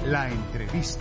La entrevista.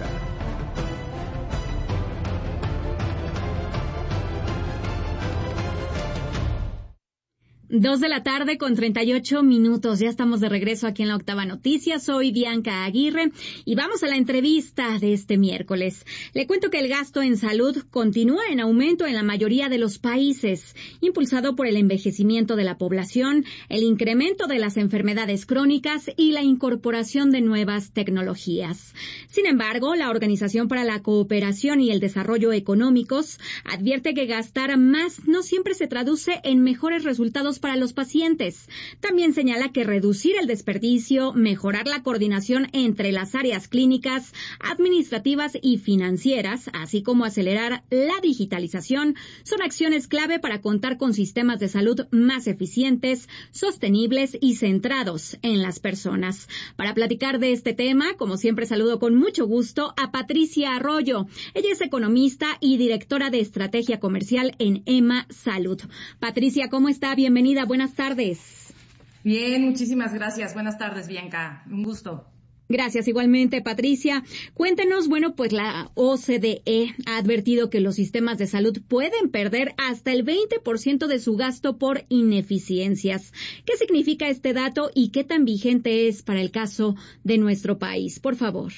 2:38 p.m. Ya estamos de regreso aquí en la Octava Noticias. Soy Bianca Aguirre y vamos a la entrevista de este miércoles. Le cuento que el gasto en salud continúa en aumento en la mayoría de los países, impulsado por el envejecimiento de la población, el incremento de las enfermedades crónicas y la incorporación de nuevas tecnologías. Sin embargo, la Organización para la Cooperación y el Desarrollo Económicos advierte que gastar más no siempre se traduce en mejores resultados para los pacientes. También señala que reducir el desperdicio, mejorar la coordinación entre las áreas clínicas, administrativas y financieras, así como acelerar la digitalización, son acciones clave para contar con sistemas de salud más eficientes, sostenibles y centrados en las personas. Para platicar de este tema, como siempre, saludo con mucho gusto a Patricia Arroyo. Ella es economista y directora de estrategia comercial en EMA Salud. Patricia, ¿cómo está? Bienvenida. Buenas tardes. Bien, muchísimas gracias. Buenas tardes, Bianca. Un gusto. Gracias, igualmente, Patricia. Cuéntenos, pues la OCDE ha advertido que los sistemas de salud pueden perder hasta el 20% de su gasto por ineficiencias. ¿Qué significa este dato y qué tan vigente es para el caso de nuestro país? Por favor.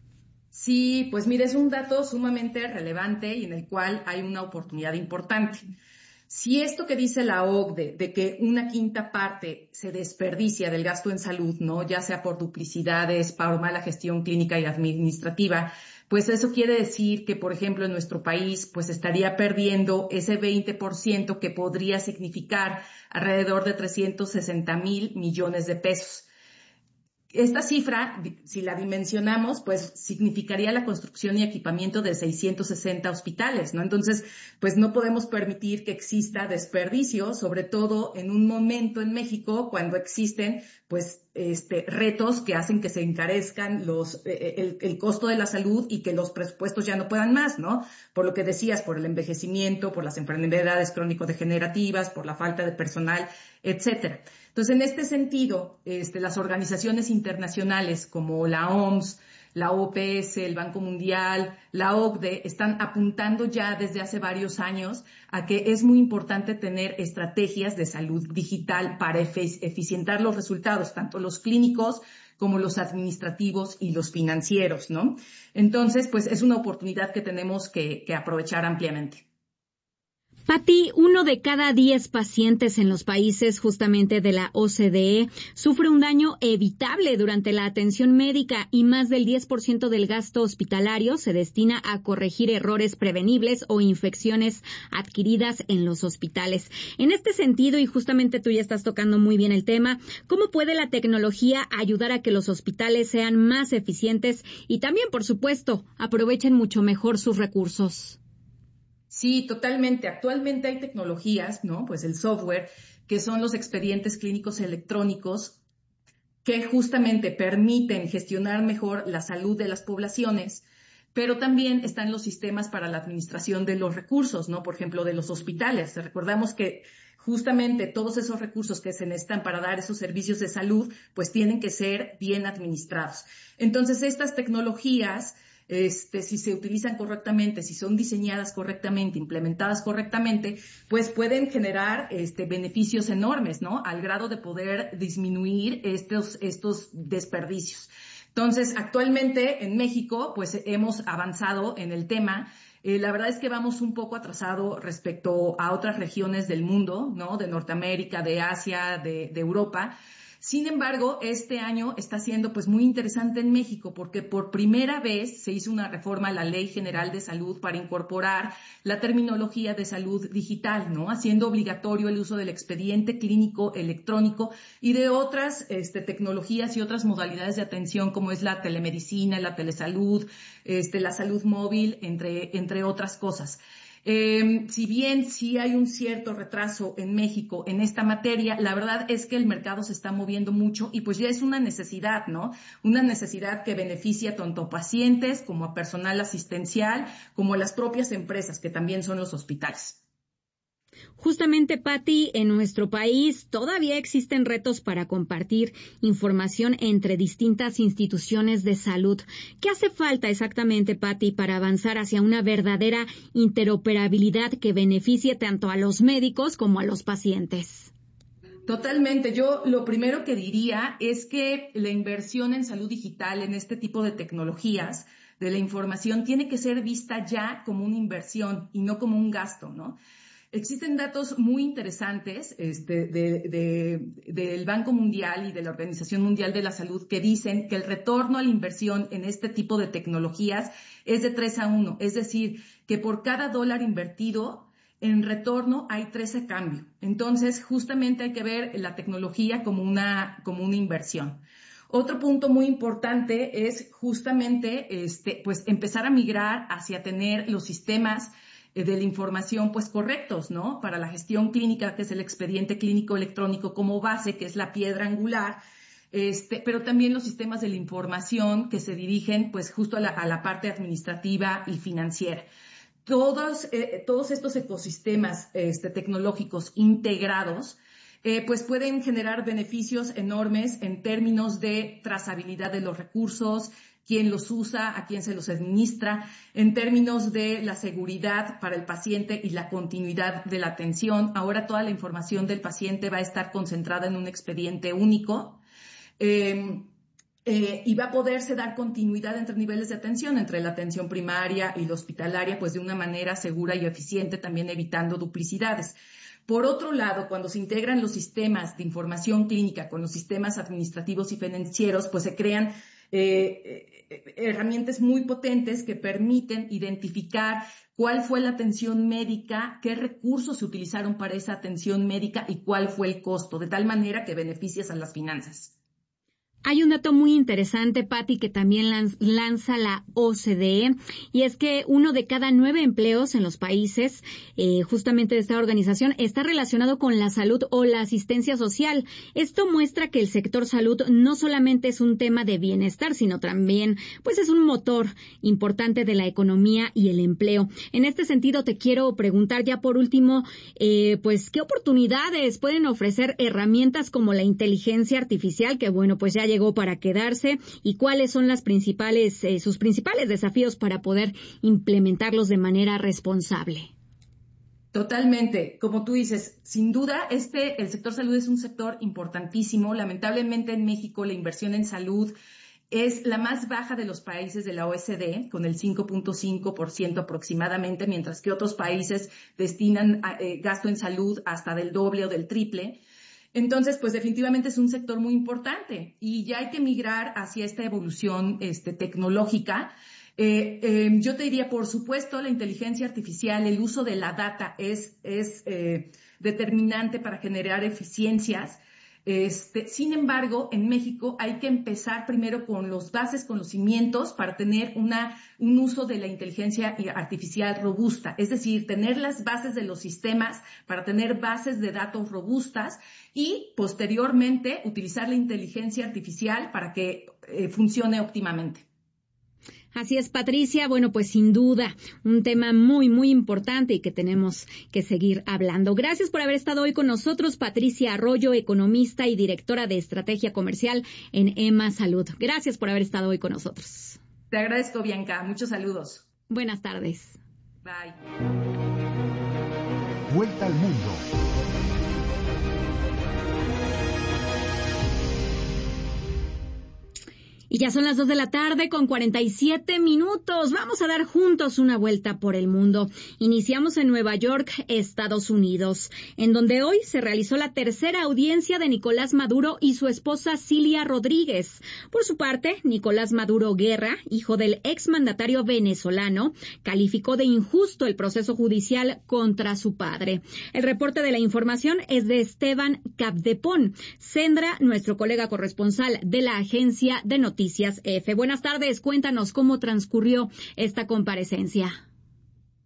Sí, pues mire, es un dato sumamente relevante y en el cual hay una oportunidad importante. Si esto que dice la OCDE, de que una quinta parte se desperdicia del gasto en salud, ¿no? Ya sea por duplicidades, por mala gestión clínica y administrativa, pues eso quiere decir que, por ejemplo, en nuestro país, pues estaría perdiendo ese 20% que podría significar alrededor de 360,000 millones de pesos. Esta cifra, si la dimensionamos, pues significaría la construcción y equipamiento de 660 hospitales, ¿no? Entonces, pues no podemos permitir que exista desperdicio, sobre todo en un momento en México cuando existen, pues, retos que hacen que se encarezcan el costo de la salud y que los presupuestos ya no puedan más, ¿no? Por lo que decías, por el envejecimiento, por las enfermedades crónico-degenerativas, por la falta de personal, etcétera. Entonces, en este sentido, las organizaciones internacionales como la OMS, la OPS, el Banco Mundial, la OCDE, están apuntando ya desde hace varios años a que es muy importante tener estrategias de salud digital para eficientar los resultados, tanto los clínicos como los administrativos y los financieros, ¿no? Entonces, pues es una oportunidad que tenemos que aprovechar ampliamente. Pati, 1 de cada 10 pacientes en los países justamente de la OCDE sufre un daño evitable durante la atención médica y más del 10% del gasto hospitalario se destina a corregir errores prevenibles o infecciones adquiridas en los hospitales. En este sentido, y justamente tú ya estás tocando muy bien el tema, ¿cómo puede la tecnología ayudar a que los hospitales sean más eficientes y también, por supuesto, aprovechen mucho mejor sus recursos? Sí, totalmente. Actualmente hay tecnologías, ¿no? Pues el software, que son los expedientes clínicos electrónicos, que justamente permiten gestionar mejor la salud de las poblaciones, pero también están los sistemas para la administración de los recursos, ¿no? Por ejemplo, de los hospitales. Recordamos que justamente todos esos recursos que se necesitan para dar esos servicios de salud, pues tienen que ser bien administrados. Entonces, estas tecnologías, si se utilizan correctamente, si son diseñadas correctamente, implementadas correctamente, pues pueden generar beneficios enormes, ¿no? Al grado de poder disminuir estos desperdicios. Entonces, actualmente en México, pues hemos avanzado en el tema. La verdad es que vamos un poco atrasado respecto a otras regiones del mundo, ¿no? De Norteamérica, de Asia, de Europa. Sin embargo, este año está siendo pues muy interesante en México porque por primera vez se hizo una reforma a la Ley General de Salud para incorporar la terminología de salud digital, ¿no? Haciendo obligatorio el uso del expediente clínico electrónico y de otras tecnologías y otras modalidades de atención como es la telemedicina, la telesalud, la salud móvil, entre otras cosas. Si bien sí hay un cierto retraso en México en esta materia, la verdad es que el mercado se está moviendo mucho y pues ya es una necesidad, ¿no? Una necesidad que beneficia tanto a pacientes como a personal asistencial, como a las propias empresas que también son los hospitales. Justamente, Patti, en nuestro país todavía existen retos para compartir información entre distintas instituciones de salud. ¿Qué hace falta exactamente, Patti, para avanzar hacia una verdadera interoperabilidad que beneficie tanto a los médicos como a los pacientes? Totalmente. Yo lo primero que diría es que la inversión en salud digital, en este tipo de tecnologías de la información, tiene que ser vista ya como una inversión y no como un gasto, ¿no? Existen datos muy interesantes del Banco Mundial y de la Organización Mundial de la Salud que dicen que el retorno a la inversión en este tipo de tecnologías es de 3-1, es decir, que por cada dólar invertido, en retorno hay 3 a cambio. Entonces, justamente hay que ver la tecnología como una inversión. Otro punto muy importante es justamente pues empezar a migrar hacia tener los sistemas de la información pues correctos, ¿no? Para la gestión clínica, que es el expediente clínico electrónico como base, que es la piedra angular, pero también los sistemas de la información que se dirigen pues justo a la parte administrativa y financiera. Todos estos ecosistemas tecnológicos integrados pues pueden generar beneficios enormes en términos de trazabilidad de los recursos, quién los usa, a quién se los administra, en términos de la seguridad para el paciente y la continuidad de la atención. Ahora toda la información del paciente va a estar concentrada en un expediente único. Y va a poderse dar continuidad entre niveles de atención, entre la atención primaria y la hospitalaria, pues de una manera segura y eficiente, también evitando duplicidades. Por otro lado, cuando se integran los sistemas de información clínica con los sistemas administrativos y financieros, pues se crean herramientas muy potentes que permiten identificar cuál fue la atención médica, qué recursos se utilizaron para esa atención médica y cuál fue el costo, de tal manera que beneficias a las finanzas. Hay un dato muy interesante, Patti, que también lanza la OCDE, y es que 1 de cada 9 empleos en los países, justamente de esta organización, está relacionado con la salud o la asistencia social. Esto muestra que el sector salud no solamente es un tema de bienestar, sino también, pues, es un motor importante de la economía y el empleo. En este sentido, te quiero preguntar ya por último, pues, ¿qué oportunidades pueden ofrecer herramientas como la inteligencia artificial, que bueno, pues ya llegó para quedarse, y cuáles son sus principales desafíos para poder implementarlos de manera responsable? Totalmente. Como tú dices, sin duda, el sector salud es un sector importantísimo. Lamentablemente en México la inversión en salud es la más baja de los países de la OECD, con el 5.5% aproximadamente, mientras que otros países destinan gasto en salud hasta del doble o del triple. Entonces, pues definitivamente es un sector muy importante y ya hay que migrar hacia esta evolución tecnológica. Yo te diría, por supuesto, la inteligencia artificial, el uso de la data es determinante para generar eficiencias. Sin embargo, en México hay que empezar primero con los bases, con los cimientos para tener un uso de la inteligencia artificial robusta, es decir, tener las bases de los sistemas para tener bases de datos robustas y posteriormente utilizar la inteligencia artificial para que funcione óptimamente. Así es, Patricia. Bueno, pues sin duda, un tema muy, muy importante y que tenemos que seguir hablando. Gracias por haber estado hoy con nosotros, Patricia Arroyo, economista y directora de Estrategia Comercial en EMA Salud. Gracias por haber estado hoy con nosotros. Te agradezco, Bianca. Muchos saludos. Buenas tardes. Bye. Vuelta al mundo. Y ya son las 2 de la tarde con 47 minutos. Vamos a dar juntos una vuelta por el mundo. Iniciamos en Nueva York, Estados Unidos, en donde hoy se realizó la tercera audiencia de Nicolás Maduro y su esposa Cilia Rodríguez. Por su parte, Nicolás Maduro Guerra, hijo del exmandatario venezolano, calificó de injusto el proceso judicial contra su padre. El reporte de la información es de Esteban Capdepón. Sendra, nuestro colega corresponsal de la agencia de Noticias EFE. Buenas tardes, cuéntanos cómo transcurrió esta comparecencia.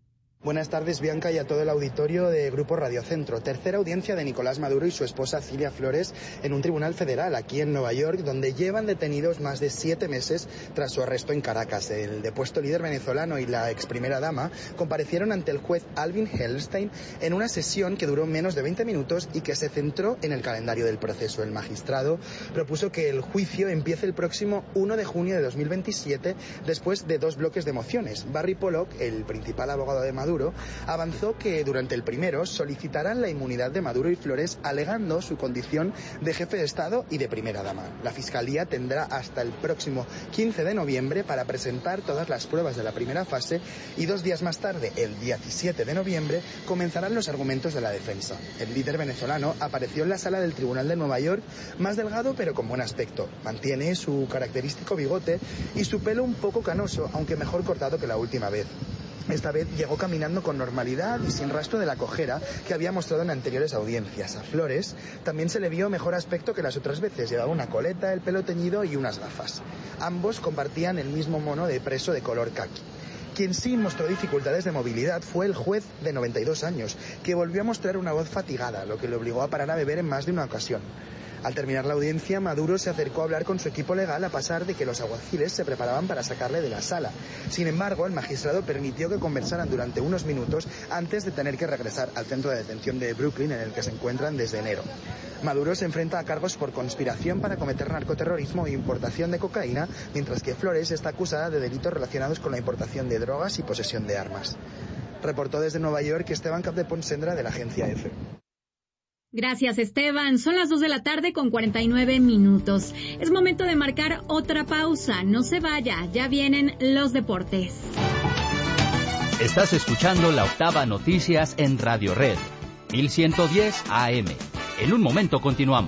Buenas tardes, Bianca, y a todo el auditorio de Grupo Radio Centro. Tercera audiencia de Nicolás Maduro y su esposa Cilia Flores en un tribunal federal aquí en Nueva York, donde llevan detenidos más de 7 meses tras su arresto en Caracas. El depuesto líder venezolano y la ex primera dama comparecieron ante el juez Alvin Helstein en una sesión que duró menos de 20 minutos y que se centró en el calendario del proceso. El magistrado propuso que el juicio empiece el próximo 1 de junio de 2027 después de 2 bloques de mociones. Barry Pollock, el principal abogado de Maduro, avanzó que durante el primero solicitarán la inmunidad de Maduro y Flores alegando su condición de jefe de Estado y de primera dama. La Fiscalía tendrá hasta el próximo 15 de noviembre para presentar todas las pruebas de la primera fase y 2 días más tarde, el 17 de noviembre, comenzarán los argumentos de la defensa. El líder venezolano apareció en la sala del Tribunal de Nueva York más delgado pero con buen aspecto. Mantiene su característico bigote y su pelo un poco canoso, aunque mejor cortado que la última vez. Esta vez llegó caminando con normalidad y sin rastro de la cojera que había mostrado en anteriores audiencias. A Flores también se le vio mejor aspecto que las otras veces. Llevaba una coleta, el pelo teñido y unas gafas. Ambos compartían el mismo mono de preso de color caqui. Quien sí mostró dificultades de movilidad fue el juez de 92 años, que volvió a mostrar una voz fatigada, lo que le obligó a parar a beber en más de una ocasión. Al terminar la audiencia, Maduro se acercó a hablar con su equipo legal a pesar de que los alguaciles se preparaban para sacarle de la sala. Sin embargo, el magistrado permitió que conversaran durante unos minutos antes de tener que regresar al centro de detención de Brooklyn, en el que se encuentran desde enero. Maduro se enfrenta a cargos por conspiración para cometer narcoterrorismo e importación de cocaína, mientras que Flores está acusada de delitos relacionados con la importación de drogas y posesión de armas. Reportó desde Nueva York Esteban Capdeponsendra de la agencia EFE. Gracias, Esteban. Son las 2:49 p.m. Es momento de marcar otra pausa. No se vaya, ya vienen los deportes. Estás escuchando La Octava Noticias en Radio Red, 1110 AM. En un momento continuamos.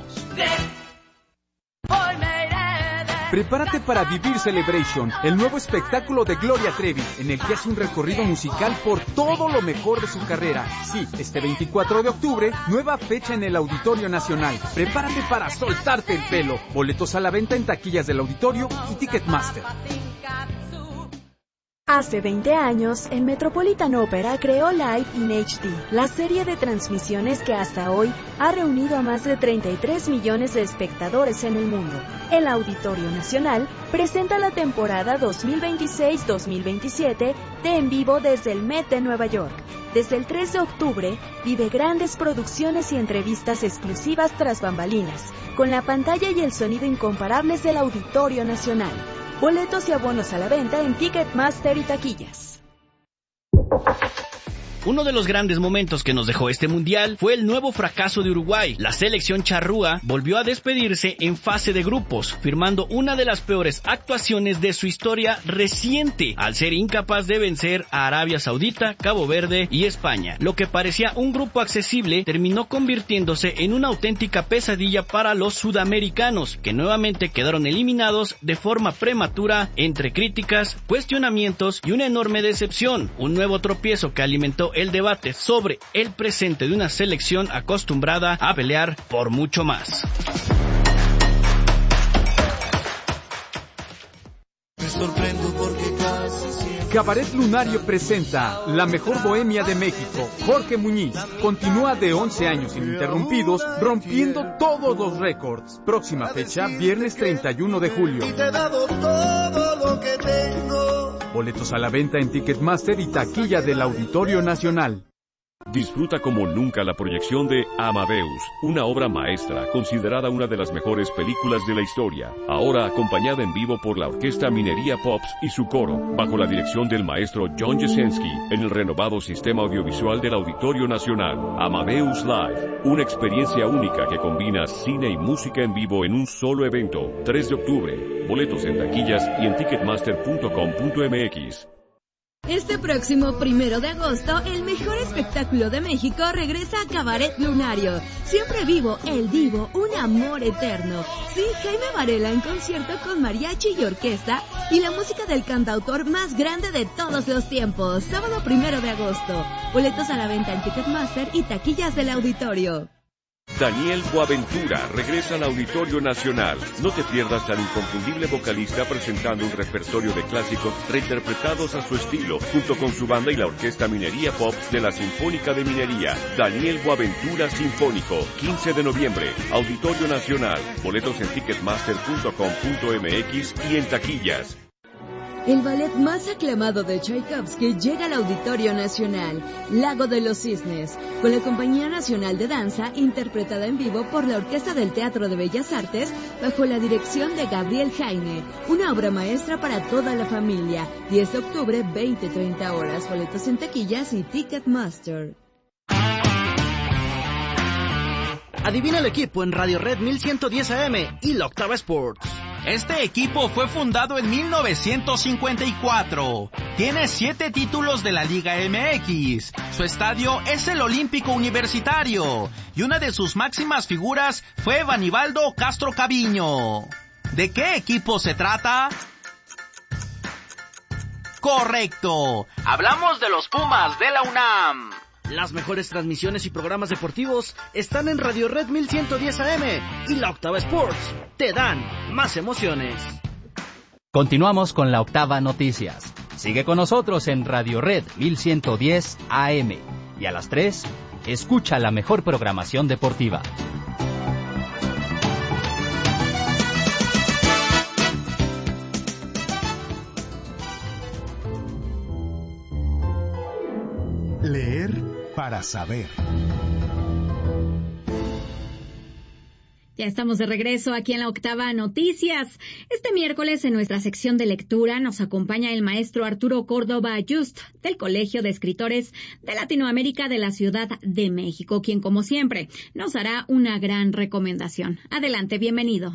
Prepárate para vivir Celebration, el nuevo espectáculo de Gloria Trevi, en el que hace un recorrido musical por todo lo mejor de su carrera. Sí, este 24 de octubre, nueva fecha en el Auditorio Nacional. Prepárate para soltarte el pelo. Boletos a la venta en taquillas del Auditorio y Ticketmaster. Hace 20 años, el Metropolitan Opera creó Live in HD, la serie de transmisiones que hasta hoy ha reunido a más de 33 millones de espectadores en el mundo. El Auditorio Nacional presenta la temporada 2026-2027 de En Vivo desde el Met de Nueva York. Desde el 3 de octubre, vive grandes producciones y entrevistas exclusivas tras bambalinas, con la pantalla y el sonido incomparables del Auditorio Nacional. Boletos y abonos a la venta en Ticketmaster y taquillas. Uno de los grandes momentos que nos dejó este mundial fue el nuevo fracaso de Uruguay. La selección charrúa volvió a despedirse en fase de grupos, firmando una de las peores actuaciones de su historia reciente, al ser incapaz de vencer a Arabia Saudita, Cabo Verde y España. Lo que parecía un grupo accesible terminó convirtiéndose en una auténtica pesadilla para los sudamericanos, que nuevamente quedaron eliminados de forma prematura entre críticas, cuestionamientos y una enorme decepción. Un nuevo tropiezo que alimentó el debate sobre el presente de una selección acostumbrada a pelear por mucho más. Cabaret Lunario presenta La Mejor Bohemia de México. Jorge Muñiz continúa de 11 años ininterrumpidos, rompiendo todos los récords. Próxima fecha, viernes 31 de julio. Boletos a la venta en Ticketmaster y taquilla del Auditorio Nacional. Disfruta como nunca la proyección de Amadeus, una obra maestra considerada una de las mejores películas de la historia, ahora acompañada en vivo por la Orquesta Minería Pops y su coro, bajo la dirección del maestro John Jasenski, en el renovado sistema audiovisual del Auditorio Nacional. Amadeus Live, una experiencia única que combina cine y música en vivo en un solo evento. 3 de octubre, boletos en taquillas y en ticketmaster.com.mx. Este próximo 1 de agosto, el mejor espectáculo de México regresa a Cabaret Lunario. Siempre vivo, el divo, un amor eterno. Sí, Jaime Varela en concierto con mariachi y orquesta y la música del cantautor más grande de todos los tiempos. Sábado 1 de agosto. Boletos a la venta en Ticketmaster y taquillas del Auditorio. Daniel Boaventura regresa al Auditorio Nacional. No te pierdas al inconfundible vocalista presentando un repertorio de clásicos reinterpretados a su estilo, junto con su banda y la Orquesta Minería Pops de la Sinfónica de Minería. Daniel Boaventura Sinfónico, 15 de noviembre, Auditorio Nacional. Boletos en ticketmaster.com.mx y en taquillas. El ballet más aclamado de Tchaikovsky llega al Auditorio Nacional, Lago de los Cisnes, con la Compañía Nacional de Danza, interpretada en vivo por la Orquesta del Teatro de Bellas Artes, bajo la dirección de Gabriel Jaime, una obra maestra para toda la familia. 10 de octubre, 20-30 horas, boletos en taquillas y Ticketmaster. Adivina el equipo en Radio Red 1110 AM y la Octava Sports. Este equipo fue fundado en 1954. Tiene 7 títulos de la Liga MX. Su estadio es el Olímpico Universitario. Y una de sus máximas figuras fue Banibaldo Castro Caviño. ¿De qué equipo se trata? Correcto. Hablamos de los Pumas de la UNAM. Las mejores transmisiones y programas deportivos están en Radio Red 1110 AM y la Octava Sports. Te dan más emociones. Continuamos con la Octava Noticias. Sigue con nosotros en Radio Red 1110 AM. Y a las 3, escucha la mejor programación deportiva. Leer para saber. Ya estamos de regreso aquí en la Octava Noticias. Este miércoles en nuestra sección de lectura nos acompaña el maestro Arturo Córdoba Just del Colegio de Escritores de Latinoamérica de la Ciudad de México, quien como siempre nos hará una gran recomendación. Adelante, bienvenido.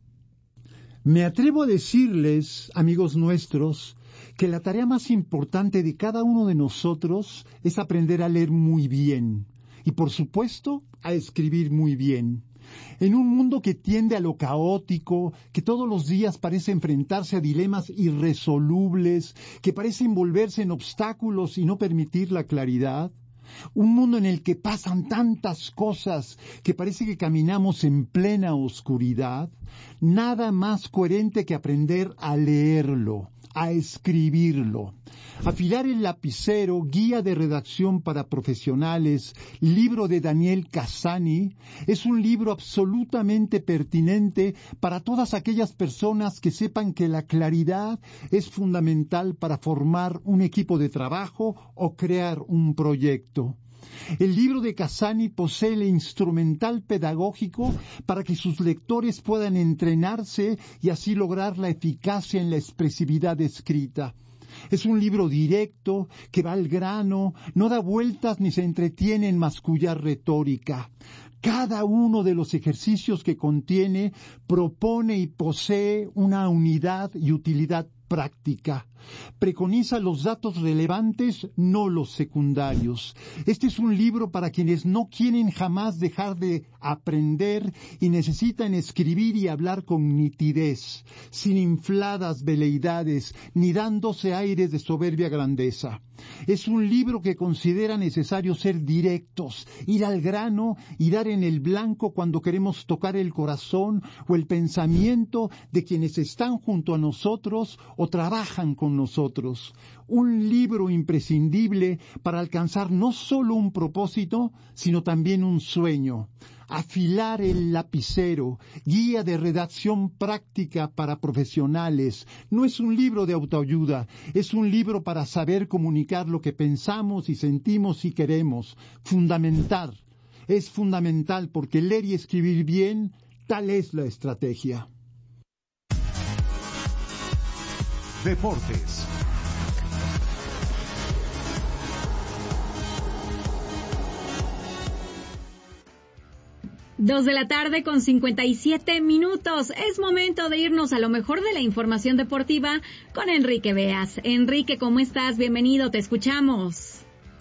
Me atrevo a decirles, amigos nuestros, que la tarea más importante de cada uno de nosotros es aprender a leer muy bien y, por supuesto, a escribir muy bien. En un mundo que tiende a lo caótico, que todos los días parece enfrentarse a dilemas irresolubles, que parece envolverse en obstáculos y no permitir la claridad, un mundo en el que pasan tantas cosas que parece que caminamos en plena oscuridad, nada más coherente que aprender a leerlo, a escribirlo. Afilar el lapicero, guía de redacción para profesionales, libro de Daniel Cassani, es un libro absolutamente pertinente para todas aquellas personas que sepan que la claridad es fundamental para formar un equipo de trabajo o crear un proyecto. El libro de Cassani posee el instrumental pedagógico para que sus lectores puedan entrenarse y así lograr la eficacia en la expresividad escrita. Es un libro directo, que va al grano, no da vueltas ni se entretiene en mascullar retórica. Cada uno de los ejercicios que contiene propone y posee una unidad y utilidad práctica. Preconiza los datos relevantes, no los secundarios. Este es un libro para quienes no quieren jamás dejar de aprender y necesitan escribir y hablar con nitidez, sin infladas veleidades, ni dándose aires de soberbia grandeza. Es un libro que considera necesario ser directos, ir al grano y dar en el blanco cuando queremos tocar el corazón o el pensamiento de quienes están junto a nosotros o trabajan con nosotros. Un libro imprescindible para alcanzar no solo un propósito, sino también un sueño. Afilar el lapicero, guía de redacción práctica para profesionales. No es un libro de autoayuda, es un libro para saber comunicar lo que pensamos y sentimos y queremos. Fundamental. Es fundamental porque leer y escribir bien, tal es la estrategia. Deportes. Dos de la tarde con 57 minutos. Es momento de irnos a lo mejor de la información deportiva con Enrique Beas. Enrique, ¿cómo estás? Bienvenido, te escuchamos.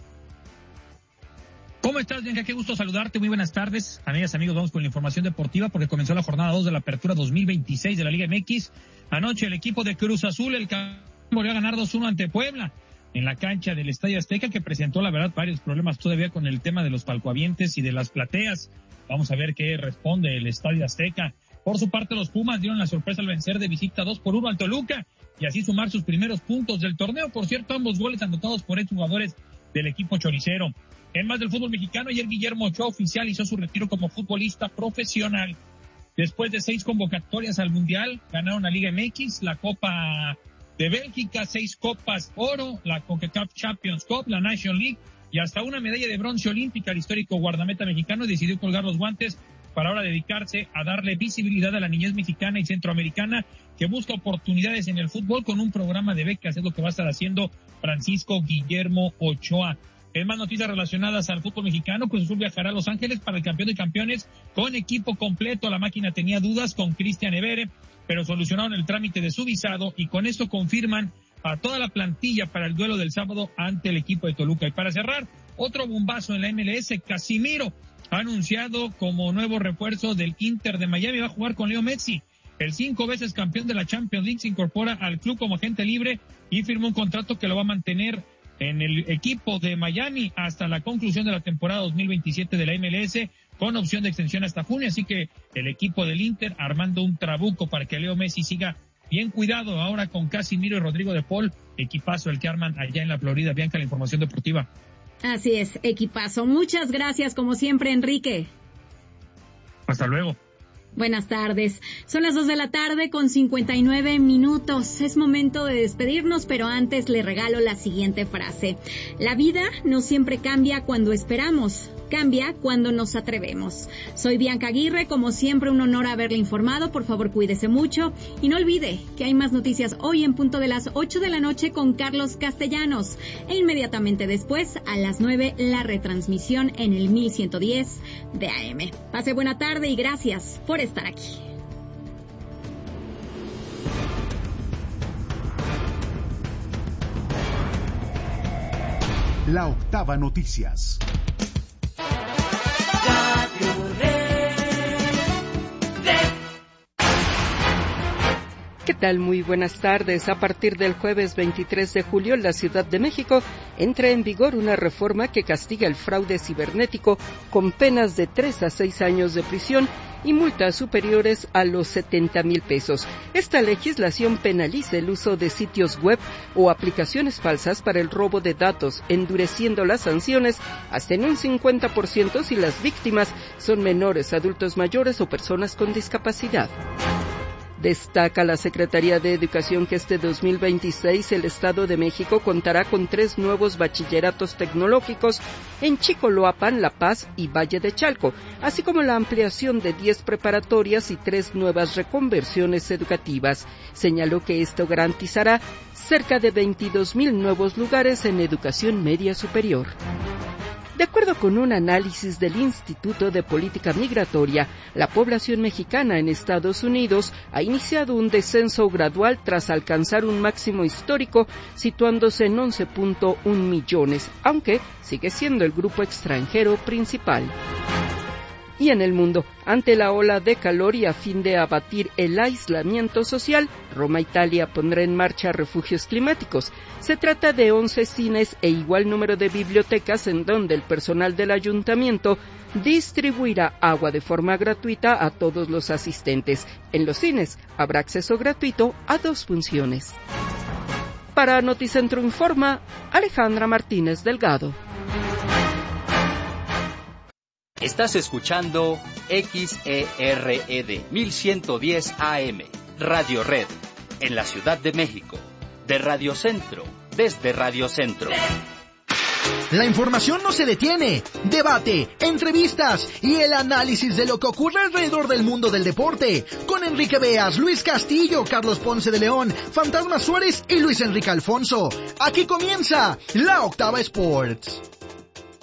¿Cómo estás, Bianca? Qué gusto saludarte. Muy buenas tardes. Amigas, amigos, vamos con la información deportiva porque comenzó la jornada 2 de la Apertura 2026 de la Liga MX. Anoche el equipo de Cruz Azul, el campeón, volvió a ganar 2-1 ante Puebla. en la cancha del Estadio Azteca, que presentó, la verdad, varios problemas todavía con el tema de los palcoavientes y de las plateas. Vamos a ver qué responde el Estadio Azteca. Por su parte, los Pumas dieron la sorpresa al vencer de visita 2-1 al Toluca y así sumar sus primeros puntos del torneo. Por cierto, ambos goles anotados por exjugadores del equipo choricero. En más del fútbol mexicano, ayer Guillermo Ochoa oficializó su retiro como futbolista profesional. Después de 6 convocatorias al Mundial, ganaron la Liga MX, la Copa de Bélgica, 6 Copas Oro, la CONCACAF Champions Cup, la National League y hasta una medalla de bronce olímpica. El histórico guardameta mexicano decidió colgar los guantes para ahora dedicarse a darle visibilidad a la niñez mexicana y centroamericana que busca oportunidades en el fútbol con un programa de becas. Es lo que va a estar haciendo Francisco Guillermo Ochoa. En más noticias relacionadas al fútbol mexicano, Cruz Azul viajará a Los Ángeles para el campeón de campeones con equipo completo. La máquina tenía dudas con Cristian Evere, pero solucionaron el trámite de su visado y con esto confirman a toda la plantilla para el duelo del sábado ante el equipo de Toluca. Y para cerrar, otro bombazo en la MLS, Casimiro ha anunciado como nuevo refuerzo del Inter de Miami, va a jugar con Leo Messi. El 5 veces campeón de la Champions League se incorpora al club como agente libre y firmó un contrato que lo va a mantener en el equipo de Miami hasta la conclusión de la temporada 2027 de la MLS, con opción de extensión hasta junio. Así que el equipo del Inter armando un trabuco para que Leo Messi siga bien cuidado ahora con Casimiro y Rodrigo de Paul, equipazo el que arman allá en la Florida. Bianca, la información deportiva. Así es, equipazo. Muchas gracias, como siempre, Enrique. Hasta luego. Buenas tardes. Son las 2 de la tarde con 59 minutos. Es momento de despedirnos, pero antes le regalo la siguiente frase. La vida no siempre cambia cuando esperamos, cambia cuando nos atrevemos. Soy Bianca Aguirre, como siempre un honor haberle informado. Por favor, cuídese mucho y no olvide que hay más noticias hoy en punto de las 8 de la noche con Carlos Castellanos e inmediatamente después a las 9 la retransmisión en el 1110 de AM. Pase buena tarde y gracias por estar aquí. La Octava Noticias. ¿Qué tal? Muy buenas tardes. A partir del jueves 23 de julio, en la Ciudad de México entra en vigor una reforma que castiga el fraude cibernético con penas de 3 a 6 años de prisión y multas superiores a los 70,000 pesos. Esta legislación penaliza el uso de sitios web o aplicaciones falsas para el robo de datos, endureciendo las sanciones hasta en un 50% si las víctimas son menores, adultos mayores o personas con discapacidad. Destaca la Secretaría de Educación que este 2026 el Estado de México contará con 3 nuevos bachilleratos tecnológicos en Chicoloapan, La Paz y Valle de Chalco, así como la ampliación de 10 preparatorias y 3 nuevas reconversiones educativas. Señaló que esto garantizará cerca de 22,000 nuevos lugares en educación media superior. De acuerdo con un análisis del Instituto de Política Migratoria, la población mexicana en Estados Unidos ha iniciado un descenso gradual tras alcanzar un máximo histórico, situándose en 11.1 millones, aunque sigue siendo el grupo extranjero principal. Y en el mundo, ante la ola de calor y a fin de abatir el aislamiento social, Roma, Italia, pondrá en marcha refugios climáticos. Se trata de 11 cines e igual número de bibliotecas en donde el personal del ayuntamiento distribuirá agua de forma gratuita a todos los asistentes. En los cines habrá acceso gratuito a 2 funciones. Para Noticentro Informa, Alejandra Martínez Delgado. Estás escuchando XERED 1110 AM, Radio Red, en la Ciudad de México, de Radio Centro, desde Radio Centro. La información no se detiene. Debate, entrevistas y el análisis de lo que ocurre alrededor del mundo del deporte. Con Enrique Beas, Luis Castillo, Carlos Ponce de León, Fantasma Suárez y Luis Enrique Alfonso. Aquí comienza La Octava Sports.